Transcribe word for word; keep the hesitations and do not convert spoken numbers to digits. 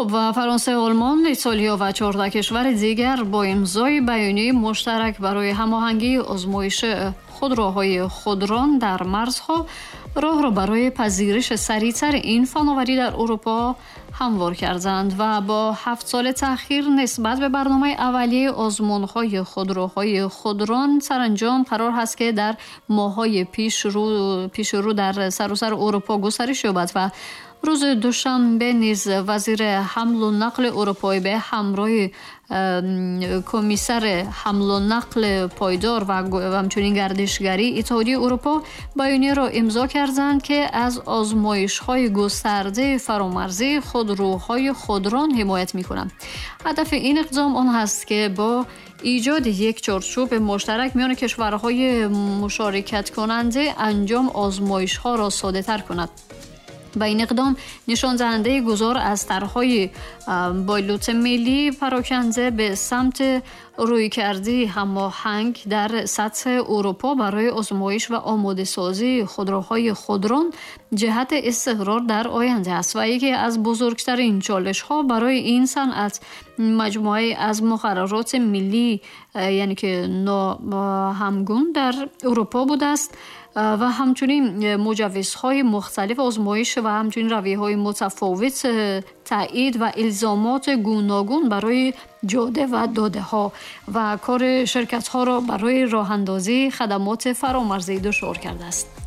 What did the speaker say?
خب و فرانسه، آلمان، ایتالیا و چهارده کشور دیگر با امضای بیانیه مشترک برای هماهنگی آزمایش خودروهای خودران در مرزها راه را برای پذیرش سریعتر این فناوری در اروپا هموار کردند و با هفت سال تأخیر نسبت به برنامه اولیه آزمون‌های خودروهای خودران سرانجام قرار هست که در ماه‌های پیش رو پیش رو در سراسر اروپا گسترش یابد و روز دوشنبه نیز وزیر حمل و نقل اروپایی به همراه کمیسر حمل و نقل پایدار و همچنین گردشگری اتحادیه اروپا بیانیه را امضا کردند که از آزمایش‌های گسترده فرامرزی خودروهای خودران حمایت می‌کنند. هدف این اقدام آن هست که با ایجاد یک چارچوب مشترک میان کشورهای مشارکت کننده انجام آزمایش‌ها را ساده‌تر کند. با این اقدام نشان دهنده گذار از طرح‌های پایلوت ملی پراکنده به سمت رویکردی هماهنگ در سطح اروپا برای آزمایش و آماده سازی خودروهای خودران جهت استقرار در آینده است و یکی از بزرگترین چالش‌ها برای این صنعت مجموعه از مقررات ملی یعنی که ناهمگون در اروپا بوده است و همچنین مجوزهای مختلف آزمایش و همچنین رویه‌های متفاوت تایید و الزامات گوناگون برای جاده و داده ها و کار شرکت ها را برای راه اندازی خدمات فرامرزی دشوار کرده است.